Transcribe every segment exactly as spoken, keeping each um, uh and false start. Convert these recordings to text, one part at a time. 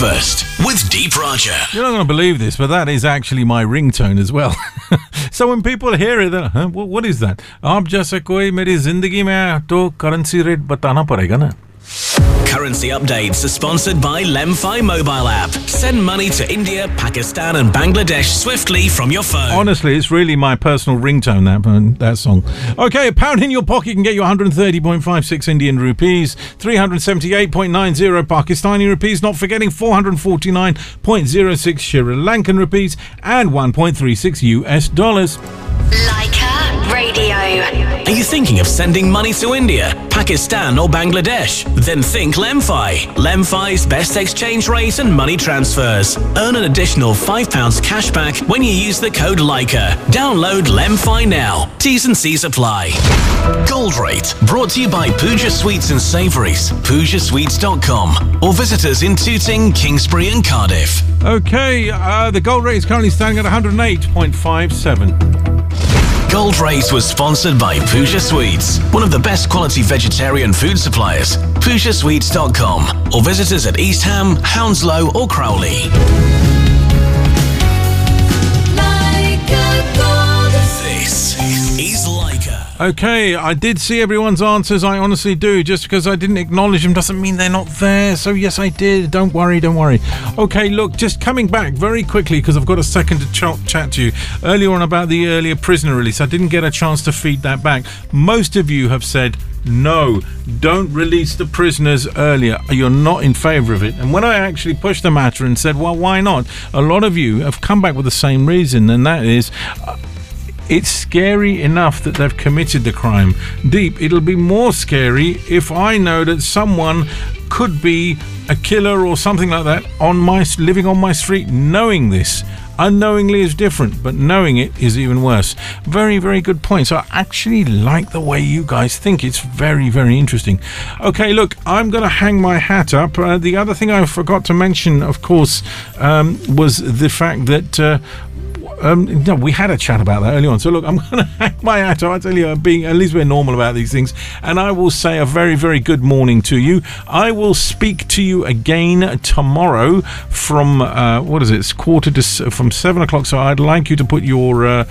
Breakfast with Deep Roger. You're not going to believe this, but that is actually my ringtone as well. So when people hear it, they're like, huh, what is that? आप जैसा कोई मेरी जिंदगी में आया तो currency rate बताना पड़ेगा ना. Currency updates are sponsored by Lemfi mobile app. Send money to India, Pakistan and Bangladesh swiftly from your phone. Honestly, it's really my personal ringtone, that that song. Okay, a pound in your pocket can get you one hundred thirty point five six Indian rupees, three hundred seventy-eight point nine zero Pakistani rupees, not forgetting four hundred forty-nine point zero six Sri Lankan rupees, and one point three six U S dollars. Leica Radio. Are you thinking of sending money to India, Pakistan or Bangladesh? Then think Lemfi. Lemfi's best exchange rate and money transfers. Earn an additional five pounds cash back when you use the code Leica. Download Lemfi now. T's and C's apply. Gold Rate, brought to you by Pooja Sweets and Savouries, pooja sweets dot com, or visit us in Tooting, Kingsbury and Cardiff. Okay, uh, the gold rate is currently standing at one hundred eight point five seven. Gold Rate was sponsored by Pooja Sweets, one of the best quality vegetarian food suppliers. pooja sweets dot com, or visit us at East Ham, Hounslow or Crowley. This is Leica. Okay, I did see everyone's answers. I honestly do. Just because I didn't acknowledge them doesn't mean they're not there. So yes, I did. Don't worry, don't worry. Okay, look, just coming back very quickly because I've got a second to ch- chat to you. Earlier on about the earlier prisoner release, I didn't get a chance to feed that back. Most of you have said, no, don't release the prisoners earlier. You're not in favour of it. And when I actually pushed the matter and said, well, why not? A lot of you have come back with the same reason, and that is... Uh, It's scary enough that they've committed the crime. Deep, it'll be more scary if I know that someone could be a killer or something like that on my living on my street knowing this. Unknowingly is different, but knowing it is even worse. Very, very good point. So I actually like the way you guys think. It's very, very interesting. Okay, look, I'm going to hang my hat up. Uh, the other thing I forgot to mention, of course, um, was the fact that... Uh, Um, no, we had a chat about that early on. So look, I'm going to hang my hat up. I tell you, being at least we're normal about these things, and I will say a very, very good morning to you. I will speak to you again tomorrow from uh, what is it? It's quarter to from seven o'clock. So I'd like you to put your uh,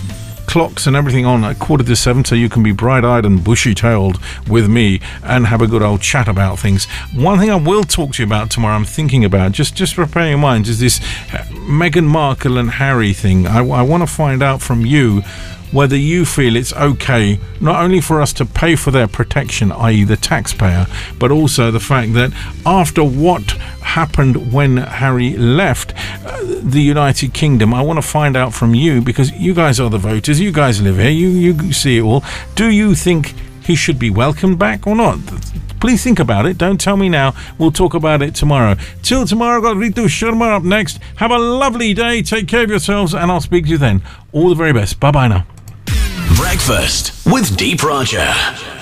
clocks and everything on at quarter to seven, so you can be bright-eyed and bushy-tailed with me and have a good old chat about things. One thing I will talk to you about tomorrow, I'm thinking about, just just prepare your minds, is this Meghan Markle and Harry thing. I, I want to find out from you whether you feel it's okay not only for us to pay for their protection, that is the taxpayer, but also the fact that after what happened when Harry left uh, the United Kingdom, I want to find out from you, because you guys are the voters, you guys live here, you, you see it all. Do you think he should be welcomed back or not? Please think about it. Don't tell me now. We'll talk about it tomorrow. Till tomorrow, I've got Ritu Sharma up next. Have a lovely day. Take care of yourselves, and I'll speak to you then. All the very best. Bye-bye now. Breakfast with Deep Roger.